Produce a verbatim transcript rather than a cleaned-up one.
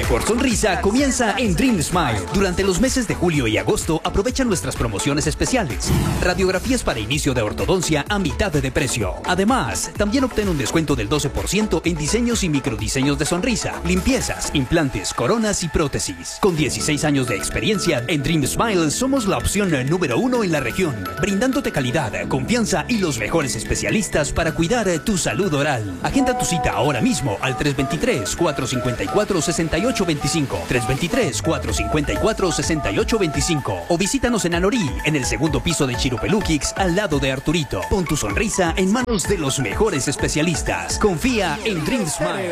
mejor sonrisa comienza en Dream Smile. Durante los meses de julio y agosto, aprovecha nuestras promociones especiales. Radiografías para inicio de ortodoncia a mitad de precio. Además, también obtén un descuento del doce por ciento en diseños y microdiseños de sonrisa, limpiezas, implantes, coronas y prótesis. Con dieciséis años de experiencia, en Dream Smile somos la opción número uno en la región, brindándote calidad, confianza y los mejores especialistas para cuidar tu salud oral. Agenda tu cita ahora mismo al tres dos tres, cuatro cinco cuatro, seis ocho dos cinco, tres dos tres, cuatro cinco cuatro, seis ocho dos cinco o visítanos en Anorí, en el segundo piso de Chirupelukix, al lado de Arturito. Pon tu sonrisa en manos de los mejores especialistas. Confía en Dream Smile.